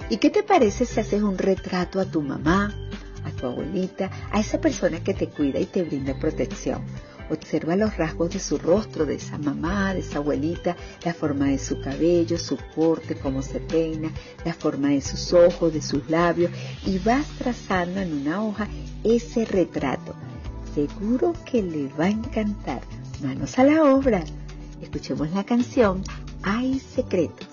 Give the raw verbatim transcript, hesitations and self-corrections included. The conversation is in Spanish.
¿Y qué te parece si haces un retrato a tu mamá, a tu abuelita, a esa persona que te cuida y te brinda protección? Observa los rasgos de su rostro, de esa mamá, de esa abuelita, la forma de su cabello, su porte, cómo se peina, la forma de sus ojos, de sus labios, y vas trazando en una hoja ese retrato. Seguro que le va a encantar. Manos a la obra. Escuchemos la canción Hay Secreto.